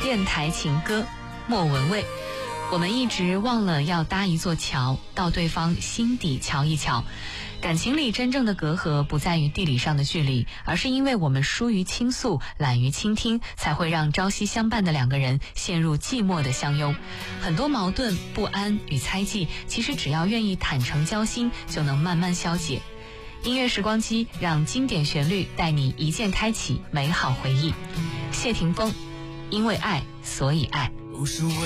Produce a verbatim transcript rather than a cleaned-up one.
电台情歌，莫文蔚。我们一直忘了要搭一座桥，到对方心底瞧一瞧。感情里真正的隔阂不在于地理上的距离，而是因为我们疏于倾诉，懒于倾听，才会让朝夕相伴的两个人陷入寂寞的相拥。很多矛盾、不安与猜忌，其实只要愿意坦诚交心，就能慢慢消解。音乐时光机，让经典旋律带你一键开启美好回忆。谢霆锋，因为爱所以爱。 无数